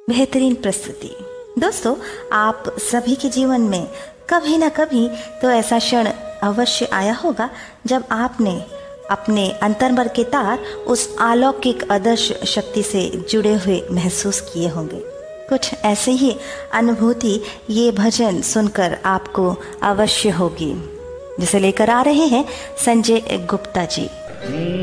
बेहतरीन प्रस्तुति। दोस्तों, आप सभी के जीवन में कभी ना कभी तो ऐसा क्षण अवश्य आया होगा जब आपने अपने अंतर्मन के तार उस अलौकिक अदृश्य शक्ति से जुड़े हुए महसूस किए होंगे। कुछ ऐसे ही अनुभूति ये भजन सुनकर आपको अवश्य होगी, जिसे लेकर आ रहे हैं संजय गुप्ता जी।